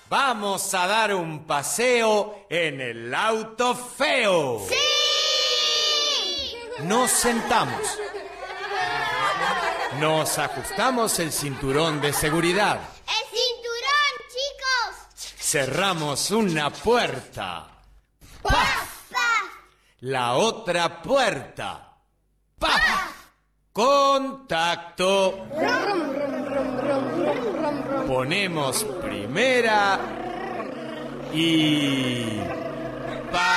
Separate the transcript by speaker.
Speaker 1: Vamos a dar un paseo en el auto feo.
Speaker 2: ¡Sí!
Speaker 1: Nos sentamos. Nos ajustamos el cinturón de seguridad.
Speaker 2: ¡El cinturón, chicos!
Speaker 1: Cerramos una puerta.
Speaker 2: ¡Paf! ¡Paf!
Speaker 1: La otra puerta. ¡Paf! Contacto. Ponemos primera y...